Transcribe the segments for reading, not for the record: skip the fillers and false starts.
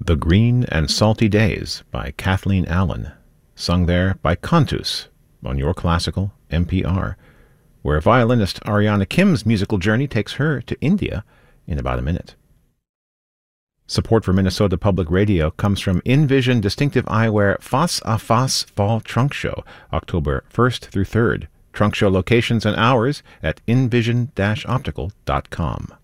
The Green and Salty Days by Kathleen Allen, sung there by Cantus on Your Classical NPR, where violinist Ariana Kim's musical journey takes her to India in about a minute. Support for Minnesota Public Radio comes from InVision Distinctive Eyewear Face à Face Fall Trunk Show, October 1st through 3rd. Trunk show locations and hours at invision-optical.com.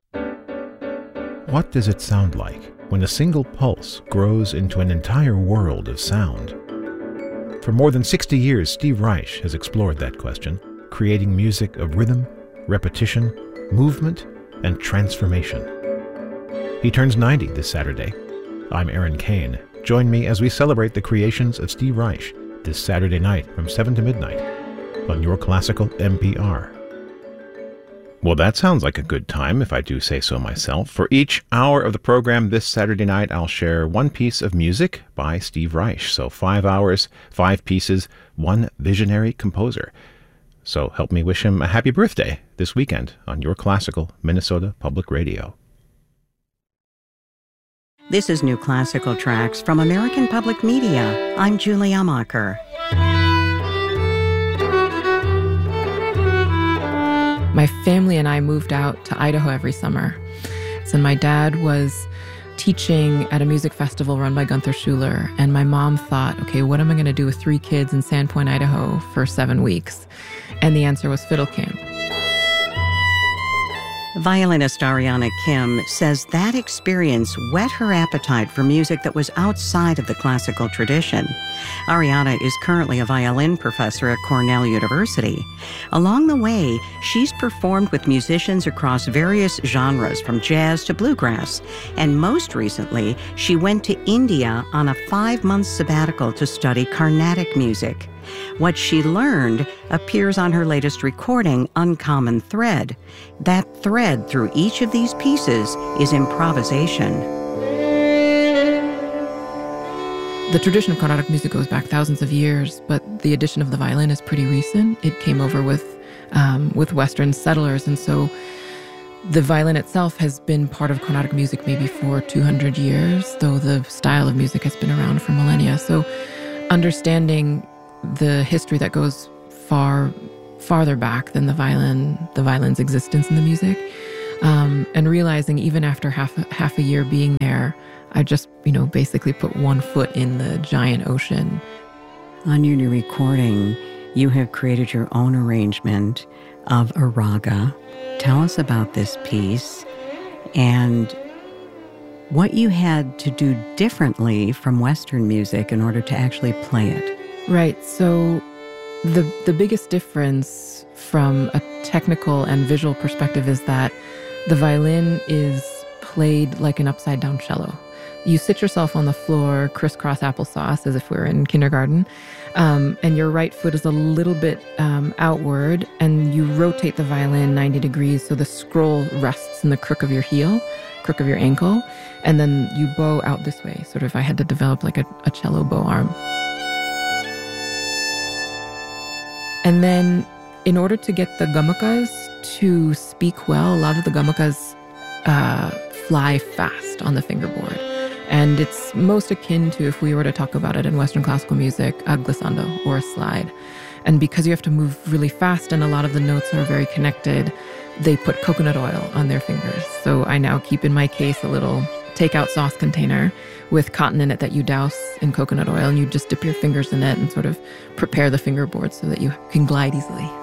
What does it sound like when a single pulse grows into an entire world of sound? For more than 60 years, Steve Reich has explored that question, creating music of rhythm, repetition, movement, and transformation. He turns 90 this Saturday. I'm Aaron Kane. Join me as we celebrate the creations of Steve Reich this Saturday night from 7 to midnight on Your Classical NPR. Well, that sounds like a good time, if I do say so myself. For each hour of the program this Saturday night, I'll share one piece of music by Steve Reich. So 5 hours, 5 pieces, one visionary composer. So help me wish him a happy birthday this weekend on Your Classical Minnesota Public Radio. This is New Classical Tracks from American Public Media. I'm Julie Amacher. My family and I moved out to Idaho every summer. So my dad was teaching at a music festival run by Gunther Schuller, and my mom thought, okay, what am I going to do with 3 kids in Sandpoint, Idaho for 7 weeks? And the answer was fiddle camp. Violinist Ariana Kim says that experience whet her appetite for music that was outside of the classical tradition. Ariana is currently a violin professor at Cornell University. Along the way, she's performed with musicians across various genres, from jazz to bluegrass. And most recently, she went to India on a 5-month sabbatical to study Carnatic music. What she learned appears on her latest recording, Uncommon Thread. That thread through each of these pieces is improvisation. The tradition of Carnatic music goes back thousands of years, but the addition of the violin is pretty recent. It came over with Western settlers, and so the violin itself has been part of Carnatic music maybe for 200 years, though the style of music has been around for millennia. So understanding the history that goes farther back than the violin's existence in the music, and realizing even after half a year being there, I just, basically put one foot in the giant ocean. On your new recording, you have created your own arrangement of a raga. Tell us about this piece and what you had to do differently from Western music in order to actually play it. Right. So the biggest difference from a technical and visual perspective is that the violin is played like an upside-down cello. You sit yourself on the floor, crisscross applesauce, as if we were in kindergarten, and your right foot is a little bit outward, and you rotate the violin 90 degrees so the scroll rests in the crook of your heel, crook of your ankle, and then you bow out this way. Sort of, I had to develop like a cello bow arm. And then in order to get the gamakas to speak well, a lot of the gamakas fly fast on the fingerboard. And it's most akin to, if we were to talk about it in Western classical music, a glissando or a slide. And because you have to move really fast and a lot of the notes are very connected, they put coconut oil on their fingers. So I now keep in my case a little takeout sauce container with cotton in it that you douse in coconut oil, and you just dip your fingers in it and sort of prepare the fingerboard so that you can glide easily.